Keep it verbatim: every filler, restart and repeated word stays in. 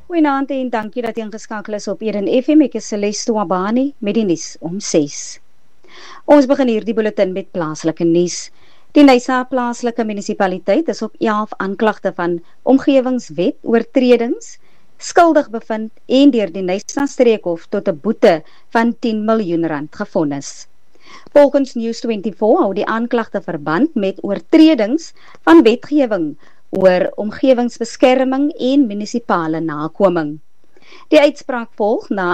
Goeienaand en dankie dat jy ingeskakel is op Eden F M. Ek is Celeste Wabani met die nuus om ses. Ons begin hier die bulletin met plaaslike nuus. Die Nyasa plaaslike munisipaliteit is op elf aanklagte van omgewingswet oortredings skuldig bevind en deur die Nyasa streekhof tot 'n boete van tien miljoen rand gevonnis. Volgens News vyf-en-twintig hou die aanklagte verband met oortredings van wetgewing oor omgewingsbeskerming en munisipale nakoming. Die uitspraak volg na